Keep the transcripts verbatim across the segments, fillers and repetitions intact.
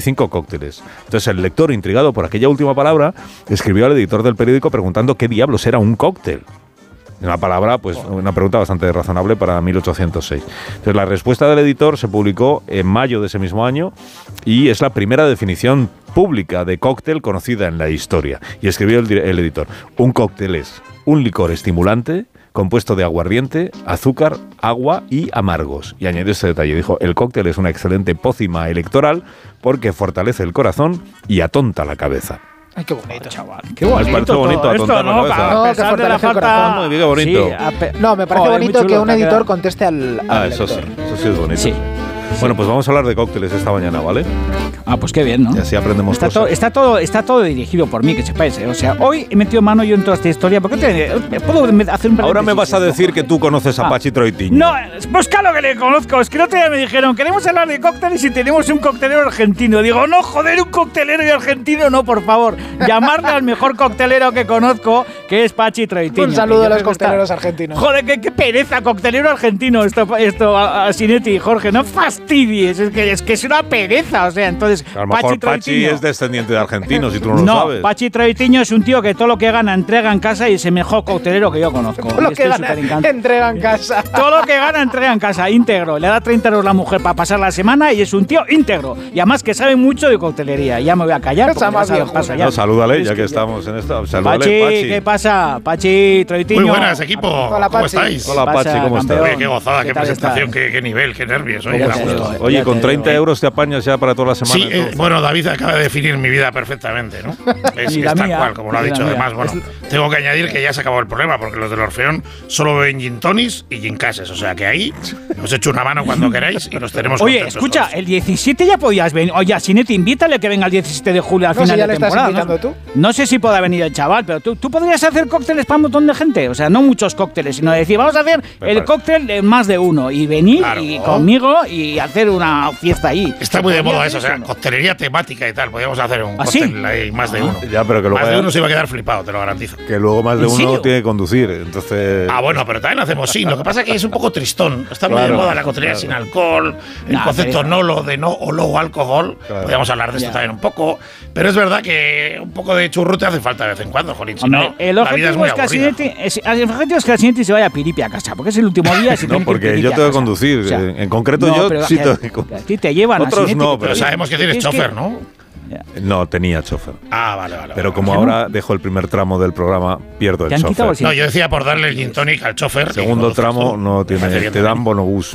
cinco cócteles. Entonces el lector, intrigado por aquella última palabra, escribió al editor del periódico preguntando qué diablos era un cóctel. Una palabra, pues una pregunta bastante razonable para mil ochocientos seis. Entonces la respuesta del editor se publicó en mayo de ese mismo año y es la primera definición pública de cóctel conocida en la historia. Y escribió el, el editor: un cóctel es un licor estimulante compuesto de aguardiente, azúcar, agua y amargos. Y añadió este detalle, dijo: el cóctel es una excelente pócima electoral porque fortalece el corazón y atonta la cabeza. Ay, qué bonito, chaval. Qué bonito. ¿Os parece bonito atontar la cabeza? No, que fortalece el corazón. Muy bien, qué bonito. Sí, pe- No, me parece Joder, bonito muy chulo, que un te ha editor quedado. conteste al, al Ah, eso lector. sí, eso sí es bonito. Sí. Bueno, pues vamos a hablar de cócteles esta mañana, ¿vale? Ah, pues qué bien, ¿no? Y así aprendemos Está cosas. todo, está, todo, está todo dirigido por mí, que sepáis. ¿eh? O sea, hoy he metido mano yo en toda esta historia. ¿Por qué te, puedo hacer un Ahora me vas a paréntesis? decir que tú conoces a Ah. Pachi Troitiño. No, pues claro que le conozco. Es que el otro día me dijeron, queremos hablar de cócteles y tenemos un coctelero argentino. Digo, no, joder, un coctelero y argentino, no, por favor. Llamarle al mejor coctelero que conozco, que es Pachi Troitiño. Un saludo que a yo los creo que cocteleros está- argentinos. Joder, qué, qué pereza, coctelero argentino. Esto, esto a, a Sinetti y Jorge, no fastidies. Es que, es que es una pereza. O sea, entonces, A lo mejor Pachi Troitiño- es descendiente de argentinos y tú no lo no, sabes. Pachi Troitiño es un tío que todo lo que gana entrega en casa y es el mejor coctelero que yo conozco. Todo lo Y que estoy gana, superencantado. entrega en casa. Todo lo que gana entrega en casa, íntegro. Le da treinta euros la mujer para pasar la semana y es un tío íntegro. Y además que sabe mucho de coctelería. Ya me voy a callar. Esa porque más ya sabes, viejo. pasa ya. No, salúdale, Es ya que ya- estamos en esto. Salúdale, Pachi, Pachi. ¿qué pasa? Pachi Troitiño. Muy buenas, equipo. Hola, ¿Cómo Pachi. estáis? Hola, ¿Qué Pachi, pasa, ¿cómo estás? campeón? Oye, qué gozada, qué, ¿Qué tal presentación, estás? qué, qué nivel, qué nervios. Oye, ¿Cómo da te gusto. digo? Oye, Ya con te treinta digo. euros te apañas ya para toda la semana. Sí, eh, entonces. bueno, David acaba de definir mi vida perfectamente, ¿no? Es, Y la es tal mía, cual, como lo ha y la dicho. mía. Además, bueno, tengo que añadir que ya se acabó el problema, porque los del Orfeón solo beben gin tonis y gin cases. O sea que ahí os echo una mano cuando queráis y los tenemos Oye, contentos escucha, todos. el diecisiete ya podías venir. Oye, Sinetti, invítale que venga el diecisiete de julio al No, final si ya de le estás temporada. invitando ¿no? tú. No sé si podrá venir el chaval, pero tú, tú podrías hacer cócteles para un montón de gente. O sea, no muchos cócteles, sino decir, vamos a hacer Me el parece. cóctel de más de uno y venir Claro. y conmigo y hacer una fiesta ahí. Está muy de ¿Podría moda hacer eso, o sea, no? coctelería temática y tal. Podríamos hacer un ¿Ah, sí? cóctel ahí, más de uno. Ya, pero que luego, Más de haya- uno se iba a quedar flipado, te lo garantizo. que luego más de ¿En uno serio? tiene que conducir. Entonces. Ah, bueno, pero también hacemos sin. Lo que pasa es que es un poco tristón. Está muy Claro, de moda la coctelería claro. sin alcohol, el Nah, concepto pero- nolo de no o low alcohol. Claro. Podríamos hablar de esto Ya. también un poco. Pero es verdad que un poco de churrute hace falta de vez en cuando, Jolín. Si Hombre, no, el la vida es objetivo muy es que aburrida. Asinetti- es- el objetivo es que Asinetti se vaya a Piripi a casa, porque es el último día. y se No, tiene que ir porque Piripi yo a tengo que casa. conducir. O sea, En- en concreto, no, yo pero sí que- tengo que que a ti te llevan. Otros Asinetti, no, que pero Pero te- sabemos que tienes es chofer, ¿no? Ya. No, tenía chofer. Ah, vale, vale. Pero vale, como vale. ahora dejo el primer tramo del programa, pierdo el ¿Te han quitado chofer. el No, yo decía por darle el gin tonic al chofer. Segundo y que tramo conduzcas tú. no Me tiene, parece bien te dan también. bonobús.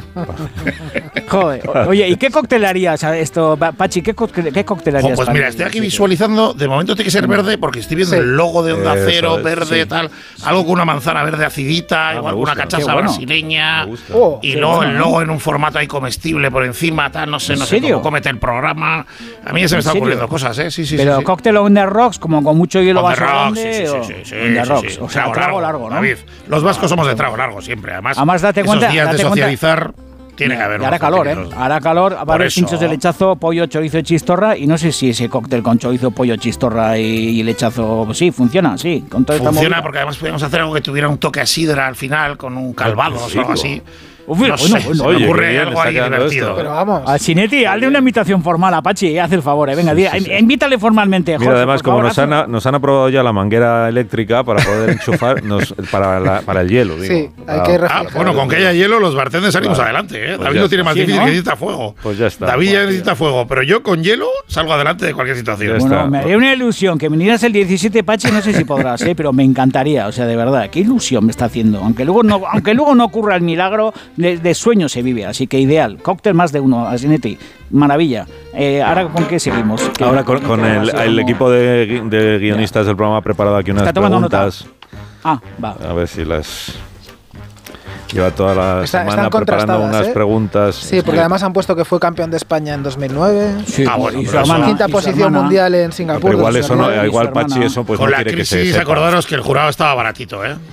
Joder, o- oye, ¿y qué coctelerías esto, Pa- Pachi? ¿Qué, coctel- qué Jo, coctelerías? pues para mira, el estoy aquí diecisiete? visualizando, de momento tiene que ser verde porque estoy viendo Sí. el logo de Onda Eso Cero, es, verde, sí. tal, algo con una manzana verde acidita, Ah, igual me con una gusta. cachaza Qué bueno. brasileña, Me gusta. Oh, y qué luego bueno, el ¿no? logo en un formato ahí comestible por encima, tal, no sé, ¿En no sé serio? cómo comete el programa. A mí ya se me ¿En están serio? ocurriendo cosas, ¿eh? Sí, sí, Pero sí. sí. cóctel on the rocks, como con mucho hielo On the vaso rocks, grande, sí, sí, o- sí, sí, on the sí, rocks, sí. o sea, trago largo, ¿no? David, los vascos somos de trago largo siempre, además. Además, date esos cuenta- días de date cuenta- socializar tiene que haber Y hará unos calor, ¿eh? poquitos. Hará calor, va a Por haber eso. pinchos de lechazo, pollo, chorizo y chistorra. Y no sé si ese cóctel con chorizo, pollo, chistorra y, y lechazo, sí, funciona, sí. Con todo esta Funciona movida. porque además podíamos hacer algo que tuviera un toque a sidra al final, con un calvados o algo así. Uf, No bueno, sé, bueno. se me Oye, qué ocurre bien algo está ahí quedando divertido. esto. Pero vamos. A Sinetti, hazle una invitación formal a Pachi, haz el favor, eh. Venga, di- sí, sí. invítale formalmente. Mira, Jorge, además, por como favor, nos han, hazlo. nos han aprobado ya la manguera eléctrica para poder enchufar nos- para, la- para el hielo, digo. Sí, hay Ah, que Ah, reflejar. bueno, con que haya hielo, los bartenders salimos Claro. adelante, ¿eh? Pues David ya lo tiene más está. difícil, Sí, ¿no? que necesita fuego. Pues ya está. David ya Pues, necesita fuego, pero yo con hielo salgo adelante de cualquier situación. Ya Bueno, está. me haría una ilusión que vinieras el diecisiete, Pachi, no sé si podrás, ¿eh? Pero me encantaría, o sea, de verdad, qué ilusión me está haciendo. Aunque luego no, aunque luego no ocurra el milagro, de, de sueño se vive, así que ideal. Cóctel más de uno, Asinetti, maravilla. Eh, ahora, ¿con qué seguimos? ¿Qué- Ahora con, con qué el, más? el Como- equipo de, gui- de guionistas del programa ha preparado aquí unas Está tomando nota. preguntas. Ah, va. A ver si las... Lleva toda la Está- semana están preparando contrastadas, unas ¿eh? preguntas. Sí, porque además han puesto que fue campeón de España en dos mil nueve. Sí, Ah, bueno, y pero su hermana, Quinta y su posición hermana. mundial en Singapur. Pero igual dos mil eso no, nueve. igual y su hermana. Pachi eso pues Con no la quiere que se crisis, sepa. acordaros que el jurado estaba baratito, ¿eh?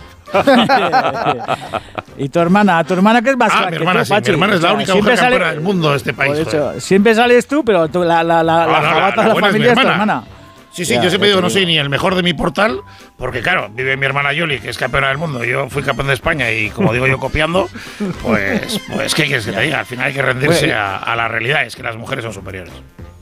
Y tu hermana, tu hermana que es más Ah, crack mi que hermana tú, sí, mi Pachi. hermana es O la sea, única siempre mujer sale- campeona del mundo de este país. Por eso, joder. siempre sales tú, pero tú, la, la, la, No, la no, la- jabata la de la buena es mi familia es tu hermana. hermana. Sí, sí, Ya, yo siempre ya digo, te no soy digo. ni el mejor de mi portal, porque claro, vive mi hermana Yoli, que es campeona del mundo, yo fui campeón de España y como digo yo copiando, pues, pues ¿qué quieres que te diga? Al final hay que rendirse Bueno, a, a la realidad, es que las mujeres son superiores.